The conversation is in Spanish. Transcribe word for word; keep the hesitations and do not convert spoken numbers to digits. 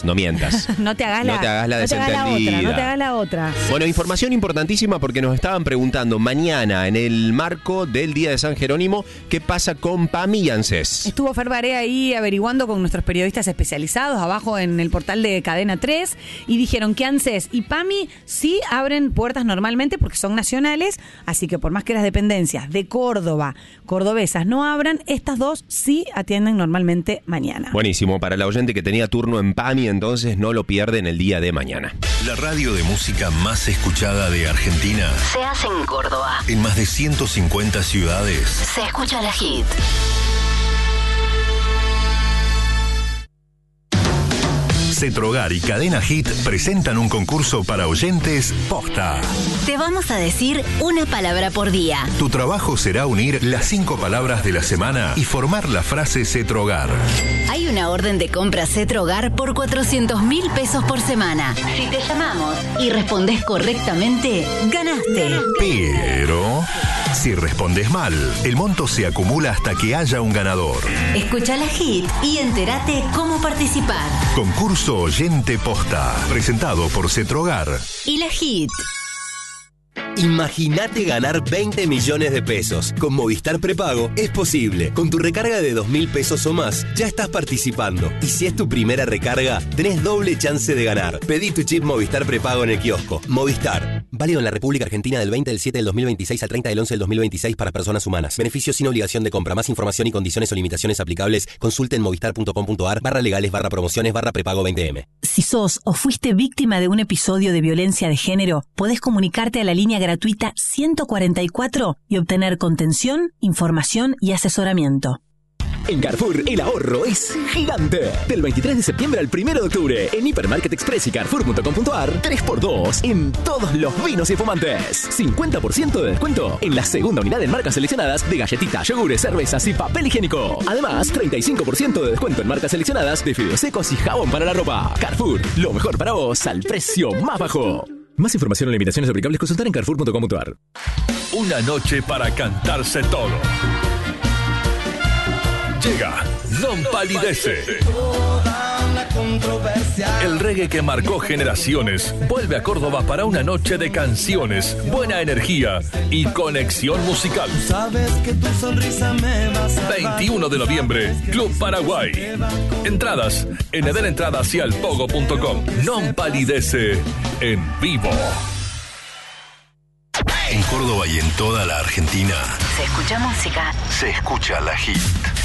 mientas, no mientas. No te hagas la, no te hagas la no te hagas la desentendida. otra, no te hagas la otra. Bueno, información importantísima porque nos estaban preguntando mañana, en el marco del Día de San Jerónimo, ¿qué pasa con PAMI y ANSES? Estuvo Fer Barea ahí averiguando con nuestros periodistas especializados abajo en el portal de Cadena tres y dijeron que ANSES y PAMI sí abren puertas normalmente porque son nacionales, así que por más que las dependencias de Córdoba, cordobesas, no abran, estas dos sí atienden normalmente mañana. Buenísimo, para la oyente que tenía turno en PAMI, entonces no lo pierden el día de mañana. La radio de música más escuchada de Argentina se hace en Córdoba. En más de ciento cincuenta ciudades. Se escucha la hit. Cetrogar y Cadena Hit presentan un concurso para oyentes posta. Te vamos a decir una palabra por día. Tu trabajo será unir las cinco palabras de la semana y formar la frase Cetrogar. Hay una orden de compra Cetrogar por cuatrocientos mil pesos por semana. Si te llamamos y respondes correctamente, ganaste. Pero si respondes mal, el monto se acumula hasta que haya un ganador. Escucha la hit y entérate cómo participar. Concurso Oyente Posta, presentado por Cetrogar y la hit. Imagínate ganar veinte millones de pesos. Con Movistar Prepago es posible. Con tu recarga de dos mil pesos o más, ya estás participando. Y si es tu primera recarga, tenés doble chance de ganar. Pedí tu chip Movistar Prepago en el kiosco. Movistar. Válido en la República Argentina del veinte del siete del dos mil veintiséis al treinta del once del dos mil veintiséis para personas humanas. Beneficios sin obligación de compra. Más información y condiciones o limitaciones aplicables. Consulte en movistar.com.ar barra legales barra promociones barra prepago veinte eme. Si sos o fuiste víctima de un episodio de violencia de género, podés comunicarte a la línea gratuita ciento cuarenta y cuatro y obtener contención, información y asesoramiento. En Carrefour, el ahorro es gigante. Del veintitrés de septiembre al primero de octubre, en Hipermarket Express y Carrefour punto com punto ar, tres por dos en todos los vinos y fumantes. cincuenta por ciento de descuento en la segunda unidad en marcas seleccionadas de galletitas, yogures, cervezas y papel higiénico. Además, treinta y cinco por ciento de descuento en marcas seleccionadas de fideos secos y jabón para la ropa. Carrefour, lo mejor para vos al precio más bajo. Más información o limitaciones aplicables, consultar en Carrefour punto com punto ar. Una noche para cantarse todo. Llega Non Palidece. El reggae que marcó generaciones vuelve a Córdoba para una noche de canciones, buena energía y conexión musical. veintiuno de noviembre, Club Paraguay. Entradas en edenentradas y alpogo punto com. Non Palidece en vivo. En Córdoba y en toda la Argentina Se escucha música. se escucha la hit.